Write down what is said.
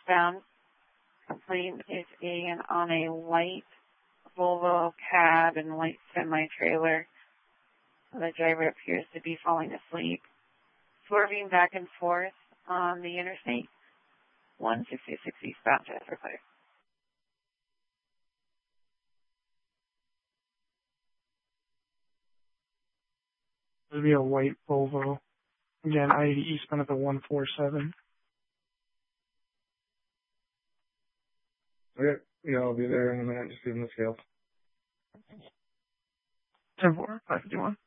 eastbound. Complaint is on a light Volvo cab and light semi-trailer. The driver appears to be falling asleep, swerving back and forth on the interstate. 166 eastbound, for clear. It'll be a white Volvo. Again, I-80 eastbound at the 147. Okay, yeah, I'll be there in a minute. Just give them the scale. 10-4, 551.